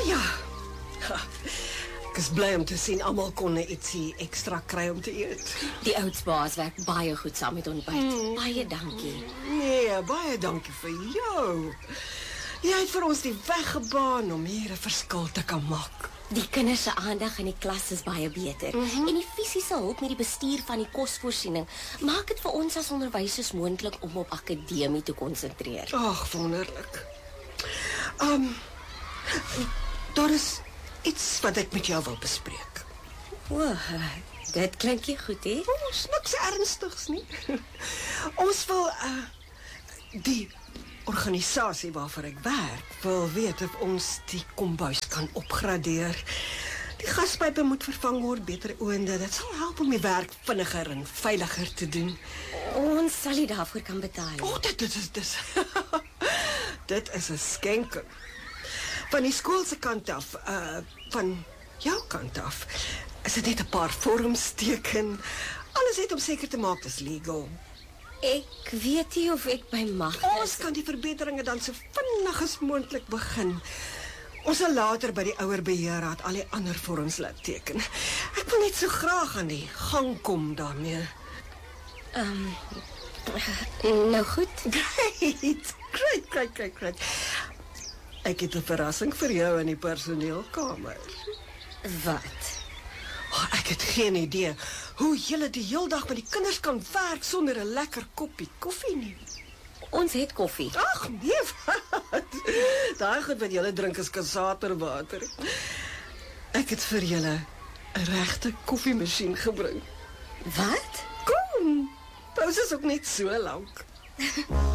Ja. Ek is bly om te sien almal kon ietsie ekstra kry om te eet. Die oudsbaas werk baie goed saam met ontbyt. Baie dankie. Nee, baie dankie vir jou. Jy het vir ons die weg gebaan om hier 'n verskil te kan maak. Die kinders se aandag in die klas is baie beter. En die fisiese hulp met die bestuur van die kosvoorsiening maak dit vir ons as onderwysers moontlik om op akademie te konsentreer. Ag, wonderlik. Daar is iets wat ek met jou wil bespreek. O, dit klink nie goed, hè? Ons niks ernstigs nie. Ons wil die organisasie waarvoor ek werk wil weet of ons die kombuis kan opgradeer. Die gaspype moet vervang word, beter oonde. Dit sal help om die werk vinniger en veiliger te doen. Ons sal nie daarvoor kan betaal. O, dit is dit is 'n skenking. Van die skool se kant af, van jou kant af, is dit net 'n paar vorms teken. Alles net om seker te maak dis legal. Ek weet nie of ek by mag is. Ons kan die verbeteringe dan so vinnig as moontlik begin. Ons sal later by die ouer beheerraad al die ander vorms laat teken. Ek wil net so graag aan die gang kom daarmee. Nou goed. Great. Ek het 'n verrassing vir jou in die personeelkamer. Wat? Ek het geen idee hoe julle die hele dag met die kinders kan werk sonder 'n lekker koppie koffie nie. Ons het koffie. Ag nee, wat? Daai goed wat julle drink is kasaterwater. Ek het vir julle 'n regte koffiemasjien gebring. Wat? Kom, pause is ook net so lank.